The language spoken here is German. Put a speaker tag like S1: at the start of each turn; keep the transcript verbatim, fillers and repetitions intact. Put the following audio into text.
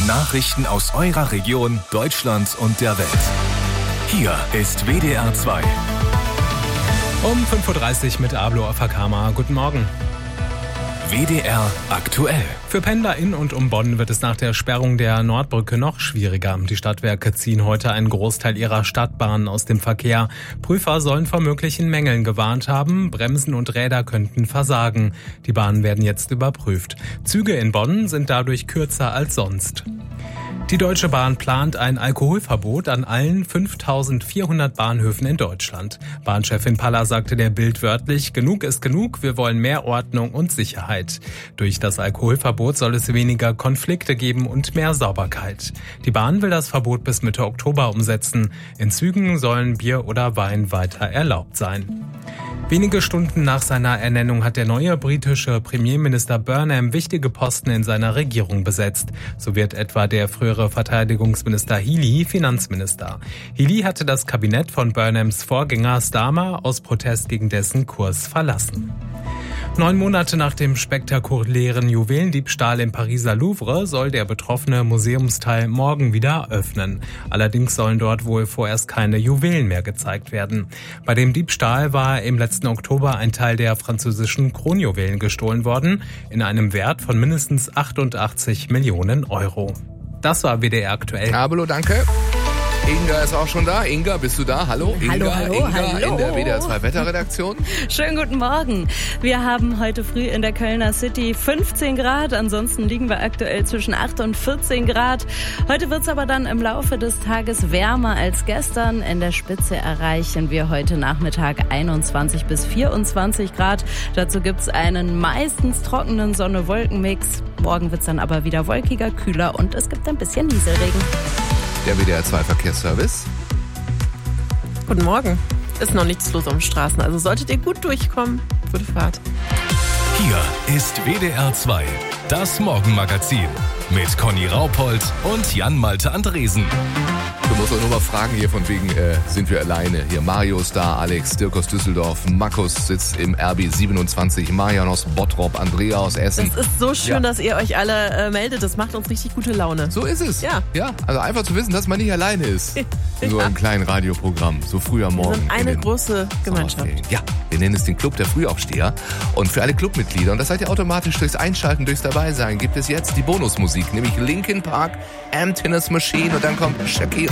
S1: Nachrichten aus eurer Region, Deutschland und der Welt. Hier ist W D R zwei.
S2: Um fünf Uhr dreißig mit Ablo Afakama. Guten Morgen.
S1: W D R aktuell.
S2: Für Pendler in und um Bonn wird es nach der Sperrung der Nordbrücke noch schwieriger. Die Stadtwerke ziehen heute einen Großteil ihrer Stadtbahnen aus dem Verkehr. Prüfer sollen vor möglichen Mängeln gewarnt haben. Bremsen und Räder könnten versagen. Die Bahnen werden jetzt überprüft. Züge in Bonn sind dadurch kürzer als sonst. Die Deutsche Bahn plant ein Alkoholverbot an allen fünftausendvierhundert Bahnhöfen in Deutschland. Bahnchefin Paller sagte der Bild wörtlich, genug ist genug, wir wollen mehr Ordnung und Sicherheit. Durch das Alkoholverbot soll es weniger Konflikte geben und mehr Sauberkeit. Die Bahn will das Verbot bis Mitte Oktober umsetzen. In Zügen sollen Bier oder Wein weiter erlaubt sein. Wenige Stunden nach seiner Ernennung hat der neue britische Premierminister Burnham wichtige Posten in seiner Regierung besetzt. So wird etwa der frühere Verteidigungsminister Healey Finanzminister. Healey hatte das Kabinett von Burnhams Vorgänger Starmer aus Protest gegen dessen Kurs verlassen. Neun Monate nach dem spektakulären Juwelendiebstahl im Pariser Louvre soll der betroffene Museumsteil morgen wieder öffnen. Allerdings sollen dort wohl vorerst keine Juwelen mehr gezeigt werden. Bei dem Diebstahl war im letzten Oktober ein Teil der französischen Kronjuwelen gestohlen worden, in einem Wert von mindestens achtundachtzig Millionen Euro. Das war W D R aktuell.
S3: Abelo, danke. Inga ist auch schon da. Inga, bist du da? Hallo, Inga.
S4: Hallo, hallo,
S3: Inga
S4: hallo.
S3: in der W D R zwei Wetterredaktion.
S4: Schönen guten Morgen. Wir haben heute früh in der Kölner City fünfzehn Grad. Ansonsten liegen wir aktuell zwischen acht und vierzehn Grad. Heute wird es aber dann im Laufe des Tages wärmer als gestern. In der Spitze erreichen wir heute Nachmittag einundzwanzig bis vierundzwanzig Grad. Dazu gibt es einen meistens trockenen Sonne-Wolken-Mix. Morgen wird es dann aber wieder wolkiger, kühler und es gibt ein bisschen Nieselregen.
S3: Der W D R zwei Verkehrsservice.
S5: Guten Morgen. Ist noch nichts los auf den Straßen, also solltet ihr gut durchkommen. Gute Fahrt.
S1: Hier ist W D R zwei, das Morgenmagazin mit Conny Raupold und Jan-Malte Andresen.
S3: Du musst auch nur mal fragen hier von wegen, äh, sind wir alleine? Hier Mario ist da, Alex, Dirk aus Düsseldorf, Markus sitzt im R B siebenundzwanzig, Marian aus Bottrop, Andrea aus Essen.
S5: Es ist so schön, ja, dass ihr euch alle äh, meldet. Das macht uns richtig gute Laune.
S3: So ist es.
S5: Ja.
S3: Ja, also einfach zu wissen, dass man nicht alleine ist. In so
S5: Ja.
S3: einem kleinen Radioprogramm, so früh am Morgen.
S5: Wir sind eine
S3: in den
S5: große Gemeinschaft.
S3: Sommerferien. Ja, wir nennen es den Club der Frühaufsteher. Und für alle Clubmitglieder, und das seid ihr automatisch durchs Einschalten, durchs Dabeisein, gibt es jetzt die Bonusmusik, nämlich Linkin Park, Emptiness Machine und dann kommt Shakira.